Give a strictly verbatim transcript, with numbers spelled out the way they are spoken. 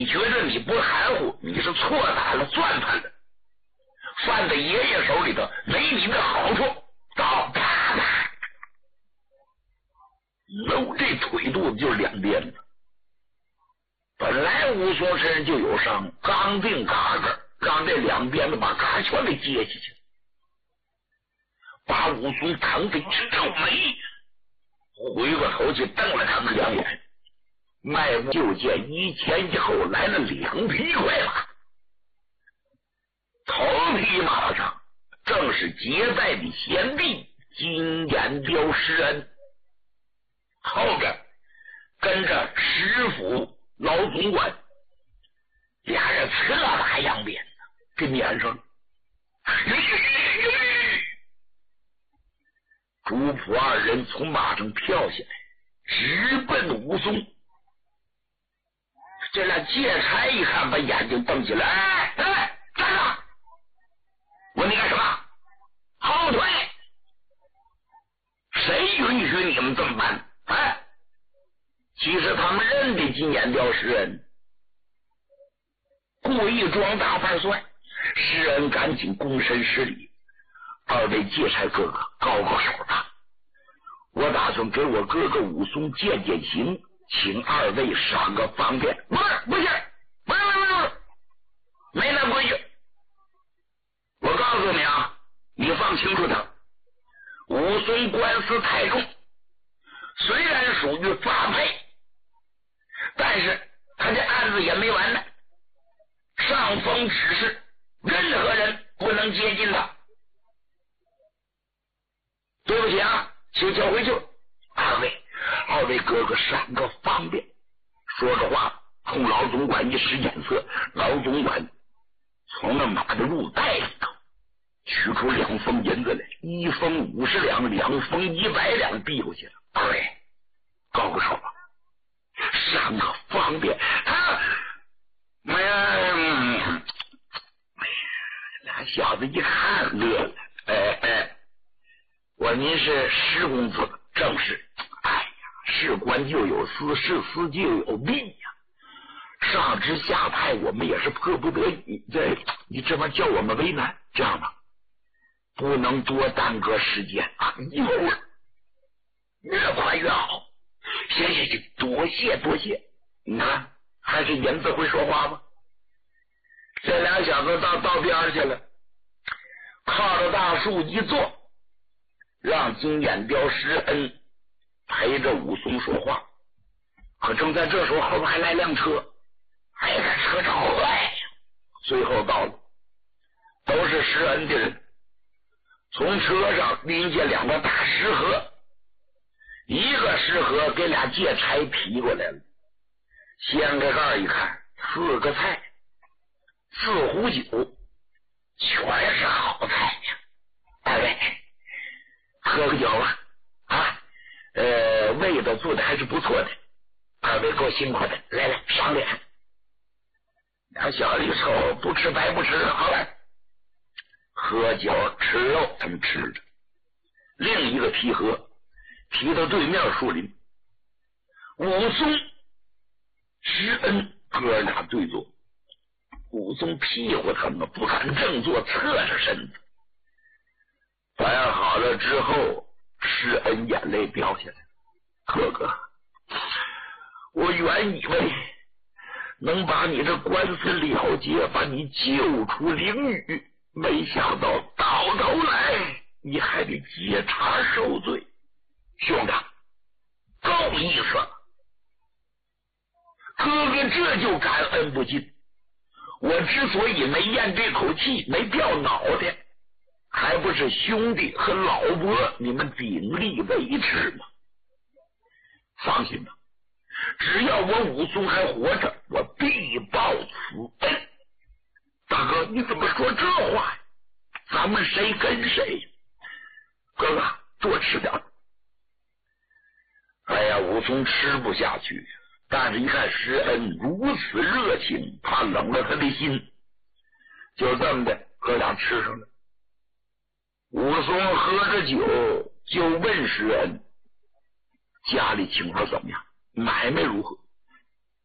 你觉得你不含糊，你是错打了算盘的，犯在爷爷手里头没你的好处。走，啪啪，搂这腿肚子就两鞭子。本来武松身上就有伤，刚定嘎个，让这两鞭子把嘎全给接下去，把武松疼得直皱眉，回过头去瞪了他们两眼，迈步就见一前一后来了两匹快马，头匹马上正是结拜的贤弟金眼彪施恩，后边跟着石府老总管，俩人侧打扬鞭子给撵上了。主仆二人从马上跳下来，直奔武松。这俩劫差一看，把眼睛瞪起来，哎哎，站住！问你干什么？后退！谁允许你们这么办？哎，其实他们认得金眼彪施恩，故意装大盘算。施恩赶紧躬身施礼，二位劫差哥哥高高手吧，我打算给我哥哥武松践践行，请二位赏个方便。不是，不是，不是，不是，不是，没那规矩。我告诉你啊，你放清楚他，武松官司太重，虽然属于发配，但是他这案子也没完呢。上峰指示任何人不能接近他。对不起啊，请交回去。二位，二位哥哥赏个方便。说着话，冲老总管一使眼色，老总管从那马的入袋里头取出两封银子来，一封五十两，两封一百两递过去了。二位，高手吧，赏个方便。他，哎呀，俩小子一看乐了，哎哎。我您是施公子，正是。哎呀，是官就有私，是私就有弊呀。上知下派，我们也是迫不得已。这你这么叫我们为难，这样吧，不能多耽搁时间啊！一会儿越快越好。行行行，多谢多谢。你看，还是银子会说话吗？这俩小子到道边去了，靠着大树一坐。让金眼彪施恩陪着武松说话，可正在这时候，后边还来辆车，哎呀，车超快呀！最后到了，都是施恩的人，从车上拎下两个大食盒，一个食盒给俩劫差提过来了，掀开盖一看，四个菜，四壶酒，全是好菜呀！二位。喝个酒吧，啊，呃，味道做的还是不错的，二位够辛苦的，来来赏脸。俩小子一瞅，不吃白不吃，好了，喝酒吃肉，他们吃着。另一个提盒提到对面树林，武松、施恩哥俩对坐，武松屁股他们不敢正坐，侧着身子。摆好了之后，施恩眼泪掉下来。哥哥，我原以为能把你这官司了结，把你救出囹圄，没想到到头来你还得接茬受罪。兄弟，够意思了。哥哥这就感恩不尽。我之所以没咽这口气，没掉脑袋，还不是兄弟和老伯你们鼎力维持吗？放心吧，只要我武松还活着，我必报此恩。大哥，你怎么说这话呀？咱们谁跟谁？哥哥，多吃点。哎呀，武松吃不下去，但是一看施恩如此热情，怕冷了他的心，就这么的哥俩吃上了。武松喝着酒就问施恩，家里情况怎么样，买卖如何？